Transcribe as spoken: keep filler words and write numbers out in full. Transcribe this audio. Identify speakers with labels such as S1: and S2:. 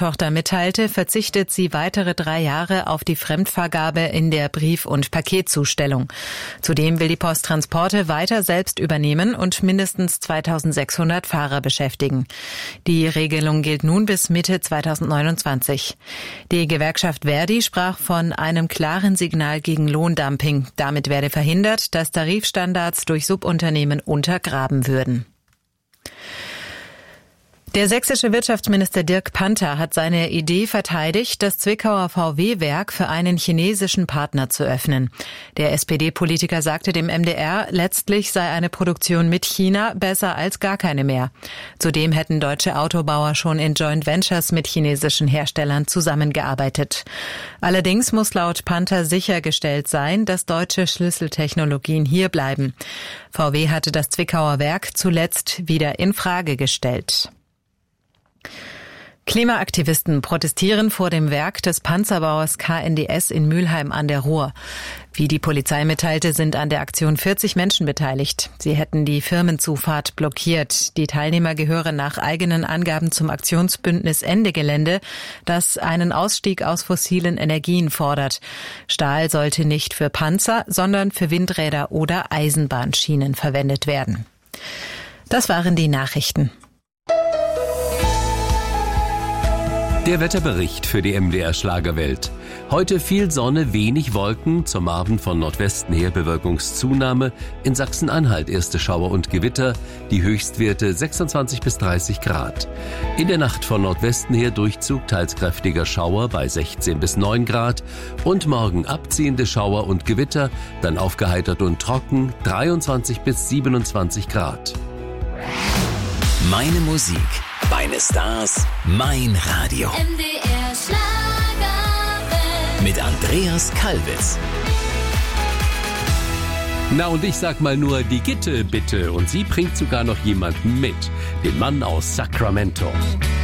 S1: Konzerntochter mitteilte, verzichtet sie weitere drei Jahre auf die Fremdvergabe in der Brief- und Paketzustellung. Zudem will die Post Transporte weiter selbst übernehmen und mindestens zweitausendsechshundert Fahrer beschäftigen. Die Regelung gilt nun bis Mitte zweitausendneunundzwanzig. Die Gewerkschaft Verdi sprach von einem klaren Signal gegen Lohndumping. Damit werde verhindert, dass Tarifstandards durch Subunternehmen untergraben würden. Der sächsische Wirtschaftsminister Dirk Panther hat seine Idee verteidigt, das Zwickauer V W-Werk für einen chinesischen Partner zu öffnen. Der S P D-Politiker sagte dem M D R, letztlich sei eine Produktion mit China besser als gar keine mehr. Zudem hätten deutsche Autobauer schon in Joint Ventures mit chinesischen Herstellern zusammengearbeitet. Allerdings muss laut Panther sichergestellt sein, dass deutsche Schlüsseltechnologien hier bleiben. V W hatte das Zwickauer Werk zuletzt wieder in Frage gestellt. Klimaaktivisten protestieren vor dem Werk des Panzerbauers K N D S in Mülheim an der Ruhr. Wie die Polizei mitteilte, sind an der Aktion vierzig Menschen beteiligt. Sie hätten die Firmenzufahrt blockiert. Die Teilnehmer gehören nach eigenen Angaben zum Aktionsbündnis Ende Gelände, das einen Ausstieg aus fossilen Energien fordert. Stahl sollte nicht für Panzer, sondern für Windräder oder Eisenbahnschienen verwendet werden. Das waren die Nachrichten.
S2: Der Wetterbericht für die M D R Schlagerwelt. Heute viel Sonne, wenig Wolken, zum Abend von Nordwesten her Bewölkungszunahme. In Sachsen-Anhalt erste Schauer und Gewitter, die Höchstwerte sechsundzwanzig bis dreißig Grad. In der Nacht von Nordwesten her Durchzug, teils kräftiger Schauer bei sechzehn bis neun Grad. Und morgen abziehende Schauer und Gewitter, dann aufgeheitert und trocken, dreiundzwanzig bis siebenundzwanzig Grad.
S3: Meine Musik, meine Stars, mein Radio.
S4: M D R Schlagerwelt.
S3: Mit Andreas Kalbitz.
S2: Na und ich sag mal nur die Gitte bitte und sie bringt sogar noch jemanden mit, den Mann aus Sacramento.